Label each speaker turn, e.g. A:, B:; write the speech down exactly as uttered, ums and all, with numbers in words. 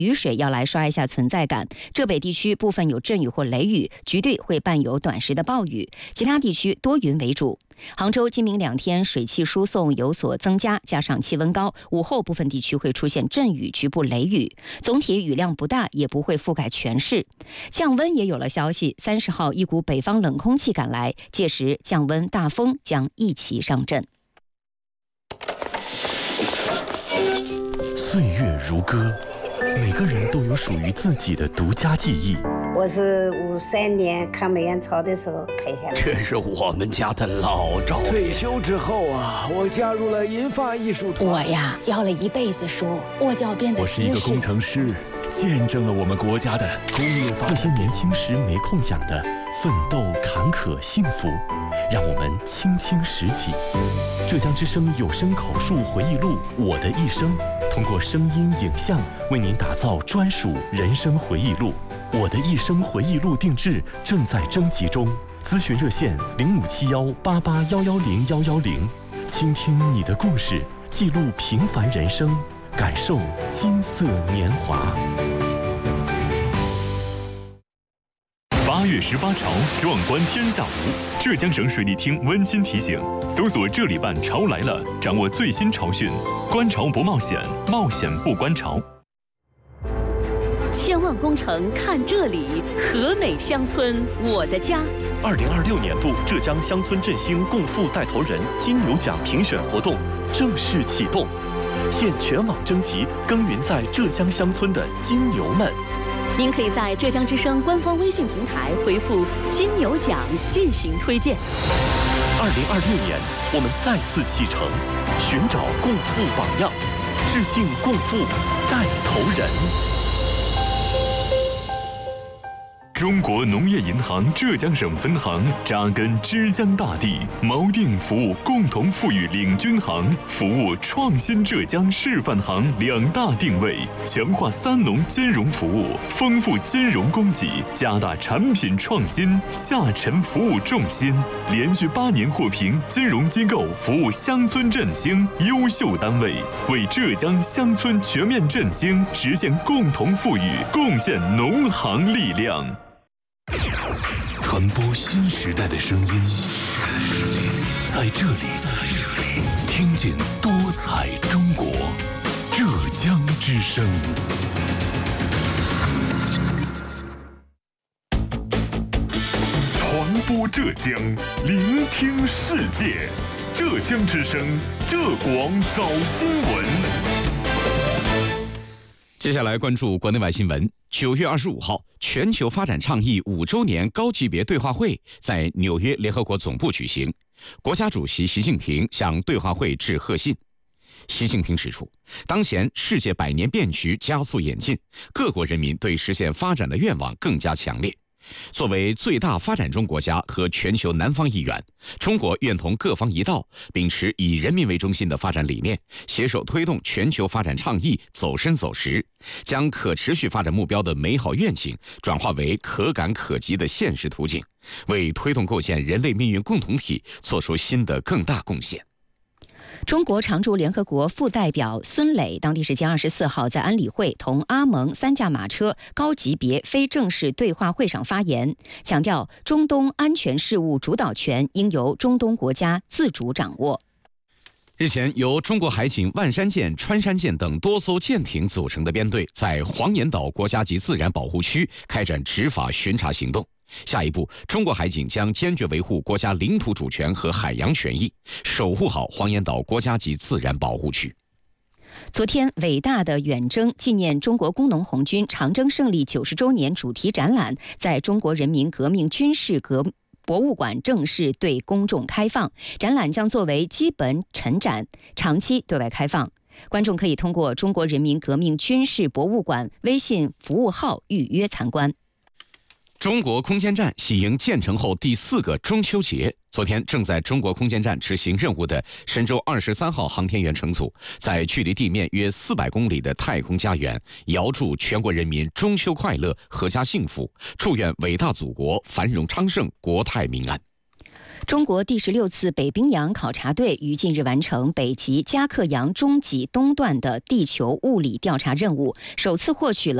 A: 雨水要来刷一下存在感。浙北地区部分有阵雨或雷雨，局地会伴有短时的暴雨，其他地区多云为主。杭州今明两天水汽输送有所增加，加上气温高，午后部分地区会出现阵雨、局部雷雨，总体雨量不大，也不会覆盖全市。降温也有了消息，三十号一股北方冷空气赶来，届时降温大风将一齐上阵。
B: 岁月如歌，每个人都有属于自己的独家记忆。
C: 我是五三年看梅艳超的时候拍下来，
D: 这是我们家的老照片。
E: 退休之后啊，我加入了银发艺术团。
F: 我呀，教了一辈子书，我就要变得。
B: 我是一个工程师，见证了我们国家的工业发展。那些年轻时没空讲的奋斗、坎坷、幸福，让我们轻轻拾起。浙江之声有声口述回忆录《我的一生》，通过声音、影像为您打造专属人生回忆录。我的一生回忆录定制正在征集中，咨询热线零五七幺八八幺幺零幺幺零，倾听你的故事，记录平凡人生，感受金色年华。
G: 八月十八潮，壮观天下无。浙江省水利厅温馨提醒：搜索“这里办潮来了”，掌握最新潮讯。观潮不冒险，冒险不观潮。
H: 千万工程看这里，和美乡村我的家。
B: 二零二六年度浙江乡村振兴共富带头人金牛奖评选活动正式启动，现全网征集耕耘在浙江乡村的金牛们。
H: 您可以在浙江之声官方微信平台回复“金牛奖”进行推荐。
B: 二零二六年，我们再次启程，寻找共富榜样，致敬共富带头人。
G: 中国农业银行浙江省分行扎根枝江大地，锚定服务共同富裕领军行、服务创新浙江示范行两大定位，强化三农金融服务，丰富金融供给，加大产品创新，下沉服务重心。连续八年获评金融机构服务乡村振兴优秀单位，为浙江乡村全面振兴实现共同富裕贡献农行力量。
B: 传播新时代的声音，在这里听见多彩中国，浙江之声。
G: 传播浙江，聆听世界，浙江之声，浙广早新闻。
I: 接下来关注国内外新闻。九月二十五号，全球发展倡议五周年高级别对话会在纽约联合国总部举行，国家主席习近平向对话会致贺信。习近平指出，当前世界百年变局加速演进，各国人民对实现发展的愿望更加强烈。作为最大发展中国家和全球南方一员，中国愿同各方一道，秉持以人民为中心的发展理念，携手推动全球发展倡议走深走实，将可持续发展目标的美好愿景转化为可感可及的现实途径，为推动构建人类命运共同体做出新的更大贡献。
A: 中国常驻联合国副代表孙磊当地时间二十四号在安理会同阿盟三驾马车高级别非正式对话会上发言，强调中东安全事务主导权应由中东国家自主掌握。
I: 日前，由中国海警万山舰、穿山舰等多艘舰艇组成的编队，在黄岩岛国家级自然保护区开展执法巡查行动。下一步，中国海警将坚决维护国家领土主权和海洋权益，守护好黄岩岛国家级自然保护区。
A: 昨天，伟大的远征纪念中国工农红军长征胜利九十周年主题展览在中国人民革命军事革博物馆正式对公众开放，展览将作为基本陈展，长期对外开放。观众可以通过中国人民革命军事博物馆微信服务号预约参观。
I: 中国空间站喜迎建成后第四个中秋节。昨天，正在中国空间站执行任务的神舟二十三号航天员乘组，在距离地面约四百公里的太空家园，遥祝全国人民中秋快乐、阖家幸福，祝愿伟大祖国繁荣昌盛、国泰民安。
A: 中国第十六次北冰洋考察队于近日完成北极加克洋中极东段的地球物理调查任务，首次获取了